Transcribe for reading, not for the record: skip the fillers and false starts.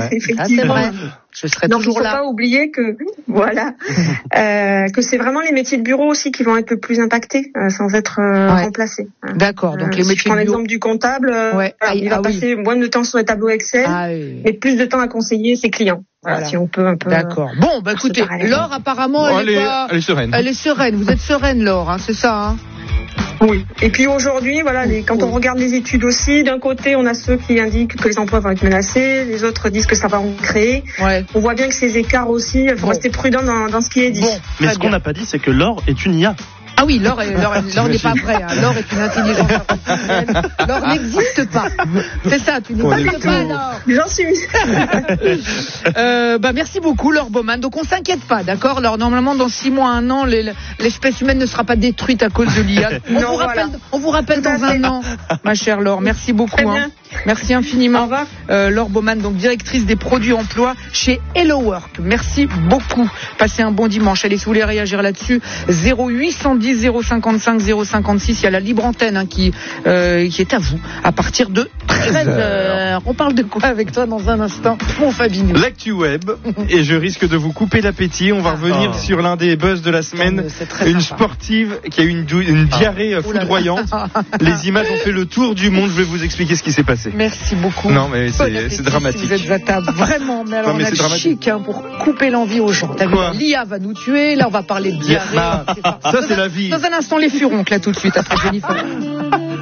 effectivement. Ah, c'est vrai. Je serai Donc, toujours il ne faut là. pas oublier que, que c'est vraiment les métiers de bureau aussi qui vont être le plus impactés, sans être remplacés. D'accord. Donc, les si métiers je prends de bureau. l'exemple du comptable, il va passer moins de temps sur les tableaux Excel, et plus de temps à conseiller ses clients. Voilà. Si on peut un peu. D'accord. Bon, écoutez, Laure, apparemment, elle est sereine. Elle est sereine. Vous êtes sereine, Laure, c'est ça, hein? Oui. Et puis aujourd'hui, quand on regarde les études aussi, d'un côté, on a ceux qui indiquent que les emplois vont être menacés, les autres disent que ça va en créer. Ouais. On voit bien que ces écarts aussi, il faut rester prudent dans ce qui est dit. Bon, mais ce qu'on n'a pas dit, c'est que Laure est une IA. Ah oui, Laure n'est pas vraie. Hein. Laure est une intelligence artificielle. Laure n'existe pas. C'est ça, tu n'existes pas, Laure. J'en suis. Merci beaucoup, Laure Baumann. Donc on s'inquiète pas, d'accord, Laure. Normalement, dans 6 mois, 1 an, l'espèce humaine ne sera pas détruite à cause de l'IA. On vous rappelle dans 1 an, ma chère Laure. Merci beaucoup. Hein. Merci infiniment. Au revoir. Laure Baumann, donc directrice des produits emploi chez Hello Work. Merci beaucoup. Passez un bon dimanche. Allez, si vous voulez réagir là-dessus, 0810 055 056. Il y a la libre antenne qui est à vous à partir de 13h. On parle de quoi avec toi dans un instant, mon Fabien? L'actu web. Et je risque de vous couper l'appétit. On va revenir sur l'un des buzz de la semaine. Une sportive qui a eu une diarrhée foudroyante. Les images ont fait le tour du monde. Je vais vous expliquer ce qui s'est passé. Merci beaucoup. Non, mais c'est dramatique. Si vous êtes à table, vraiment. Mais alors, on a le chic pour couper l'envie aux gens. L'IA va nous tuer. Là, on va parler de diarrhée. Ça, c'est la vie. Dans un instant, les furoncles, là, tout de suite, après Jennifer.